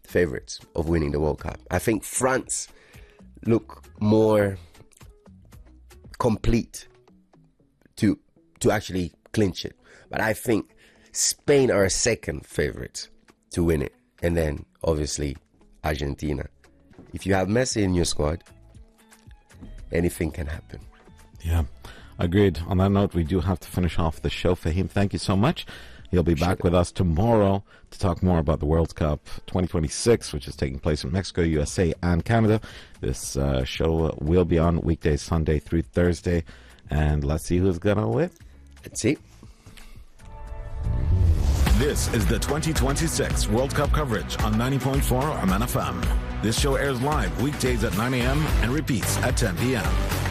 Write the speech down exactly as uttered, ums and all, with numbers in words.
favorites of winning the World Cup. I think France look more complete to to actually clinch it. But I think Spain are a second favorite to win it. And then, obviously, Argentina. If you have Messi in your squad, anything can happen. Yeah, agreed. On that note, we do have to finish off the show. Fahim, thank you so much. You'll be back with us tomorrow to talk more about the World Cup twenty twenty-six, which is taking place in Mexico, U S A, and Canada. This uh, show will be on weekdays, Sunday through Thursday. And let's see who's going to win. Let's see. This is the twenty twenty-six World Cup coverage on ninety point four M N F M. This show airs live weekdays at nine a.m. and repeats at ten p.m.